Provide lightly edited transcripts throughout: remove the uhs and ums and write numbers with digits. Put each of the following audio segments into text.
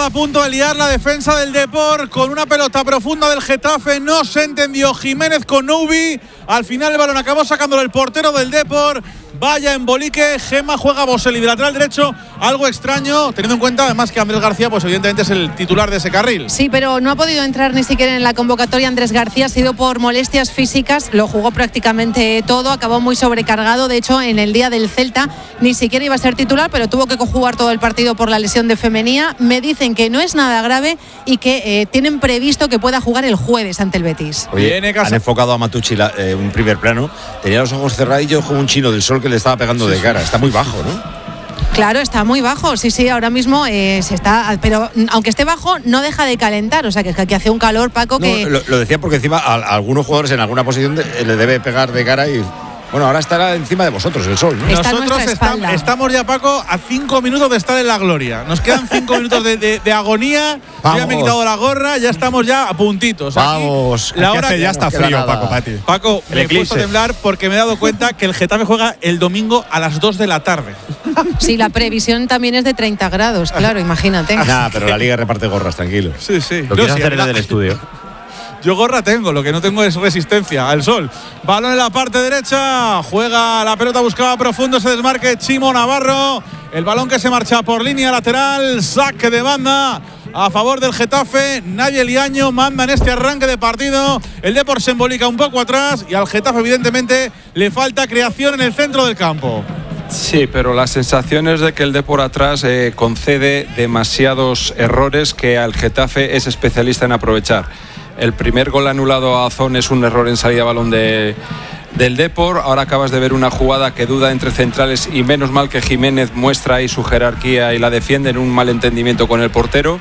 Estaba a punto de liar la defensa del Depor con una pelota profunda del Getafe. No se entendió Jiménez con Noubi. Al final el balón acabó sacándolo el portero del Depor. Vaya embolique. Gemma juega Boselli de lateral derecho. Algo extraño, teniendo en cuenta además que Andrés García, pues evidentemente es el titular de ese carril. Sí, pero no ha podido entrar ni siquiera en la convocatoria Andrés García. Ha sido por molestias físicas. Lo jugó prácticamente todo. Acabó muy sobrecargado. De hecho, en el día del Celta ni siquiera iba a ser titular, pero tuvo que jugar todo el partido por la lesión de Femenía. Me dicen que no es nada grave y que tienen previsto que pueda jugar el jueves ante el Betis. Oye, han enfocado a Matucci un primer plano. Tenía los ojos cerradillos como un chino del sol que le estaba pegando de cara. Está muy bajo, ¿no? Claro, está muy bajo, sí, ahora mismo se está, pero aunque esté bajo no deja de calentar, o sea que aquí hace un calor, Paco, que… No, lo decía porque encima a algunos jugadores en alguna posición le debe pegar de cara y… Bueno, ahora estará encima de vosotros el sol, ¿no? Nosotros estamos ya, Paco, a 5 minutos de estar en la gloria. Nos quedan 5 minutos de agonía. Yo ya me he quitado la gorra, ya estamos ya a puntitos. Vamos. La hora ya está frío, nada. Paco, Pati. Paco, me he puesto a temblar porque me he dado cuenta que el Getafe juega el domingo a las 2 de la tarde. Sí, la previsión también es de 30 grados, claro, imagínate. Nah, pero la Liga reparte gorras, tranquilo. Sí. Lo quieres hacer desde el estudio. Yo gorra tengo, lo que no tengo es resistencia al sol. Balón en la parte derecha, juega la pelota, buscaba profundo, se desmarque Chimo Navarro. El balón que se marcha por línea lateral, saque de banda a favor del Getafe. Naye Liaño manda en este arranque de partido. El Depor se embolica un poco atrás y al Getafe evidentemente le falta creación en el centro del campo. Sí, pero la sensación es de que el Depor atrás concede demasiados errores que al Getafe es especialista en aprovechar. El primer gol anulado a Azón es un error en salida de balón del Depor. Ahora acabas de ver una jugada que duda entre centrales y menos mal que Jiménez muestra ahí su jerarquía y la defiende en un mal entendimiento con el portero.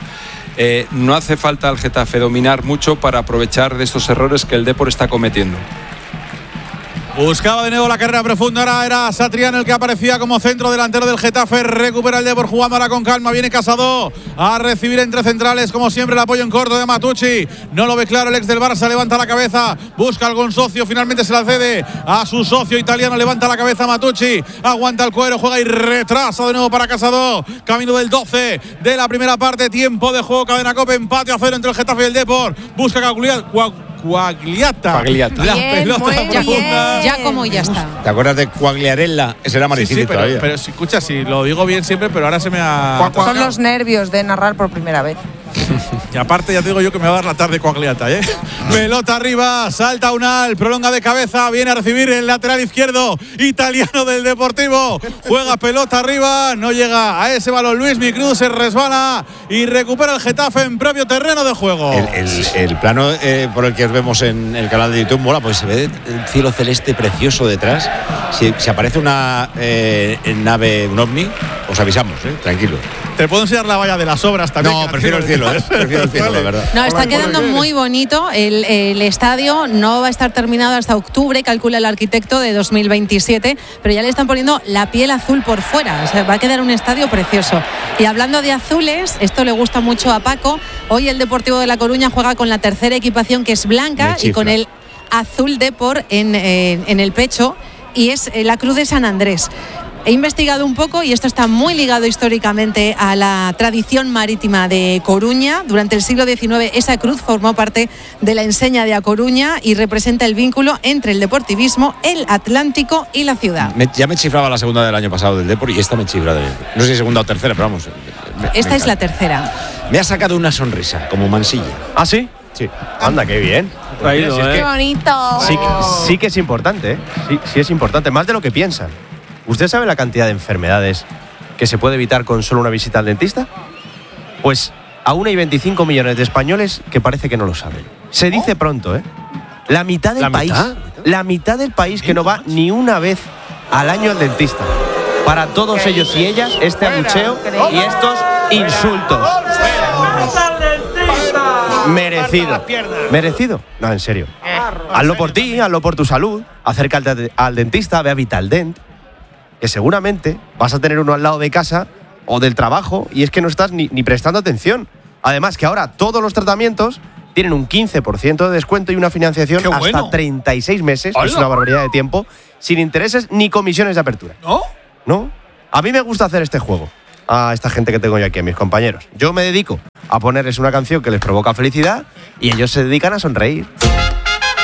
No hace falta al Getafe dominar mucho para aprovechar de estos errores que el Depor está cometiendo. Buscaba de nuevo la carrera profunda, ahora era Satriano el que aparecía como centro delantero del Getafe. Recupera el Depor jugando ahora con calma, viene Casado a recibir entre centrales, como siempre el apoyo en corto de Matucci. No lo ve claro el ex del Barça, levanta la cabeza, busca algún socio, finalmente se la cede a su socio italiano, levanta la cabeza Matucci, aguanta el cuero, juega y retrasa de nuevo para Casado. Camino del 12 de la primera parte, tiempo de juego, Cadena Cope, empate a 0 entre el Getafe y el Depor. Busca Quagliata. La pelota profunda. Ya como ya está. ¿Te acuerdas de Quagliarella? Ese era Maricini todavía. Pero si escucha, si lo digo bien siempre, pero ahora se me ha… Son los nervios de narrar por primera vez. Y aparte ya te digo yo que me va a dar la tarde Quagliata, ¿eh? Pelota arriba, salta Unal, prolonga de cabeza, viene a recibir el lateral izquierdo italiano del Deportivo. Juega pelota arriba, no llega a ese balón Luismi Cruz, se resbala y recupera el Getafe en propio terreno de juego. El plano por el que os vemos en el canal de YouTube mola, pues se ve el cielo celeste precioso detrás. Si aparece una nave, un ovni, os avisamos, tranquilo. Te puedo enseñar la valla de las obras también. No, prefiero el cielo, prefiero el cielo, la verdad. No, está quedando muy bonito. El estadio no va a estar terminado hasta octubre, calcula el arquitecto, de 2027, pero ya le están poniendo la piel azul por fuera. O sea, va a quedar un estadio precioso. Y hablando de azules, esto le gusta mucho a Paco. Hoy el Deportivo de La Coruña juega con la tercera equipación, que es blanca, y con el azul Depor en el pecho, y es la Cruz de San Andrés. He investigado un poco y esto está muy ligado históricamente a la tradición marítima de Coruña. Durante el siglo XIX esa cruz formó parte de la enseña de A Coruña y representa el vínculo entre el deportivismo, el Atlántico y la ciudad. Ya me chifraba la segunda del año pasado del Depor y esta me chifra no sé si segunda o tercera, pero vamos. Esta es la tercera. Me ha sacado una sonrisa, como Mansilla. ¿Ah, sí? Sí. Anda, qué bien. Traído, ¡qué bonito! Sí que es importante, ¿eh? Sí es importante, más de lo que piensan. ¿Usted sabe la cantidad de enfermedades que se puede evitar con solo una visita al dentista? Pues aún hay 25 millones de españoles que parece que no lo saben. Se dice pronto, ¿eh? La mitad del país. La mitad del país que no va ni una vez al año al dentista. Para todos ellos y ellas, este abucheo y estos insultos. Merecido. No, en serio. Hazlo por ti, hazlo por tu salud. Acércate al dentista, ve a Vitaldent, que seguramente vas a tener uno al lado de casa o del trabajo y es que no estás ni prestando atención. Además que ahora todos los tratamientos tienen un 15% de descuento y una financiación hasta 36 meses, que es una barbaridad de tiempo, sin intereses ni comisiones de apertura. ¿No? A mí me gusta hacer este juego a esta gente que tengo yo aquí, a mis compañeros. Yo me dedico a ponerles una canción que les provoca felicidad y ellos se dedican a sonreír.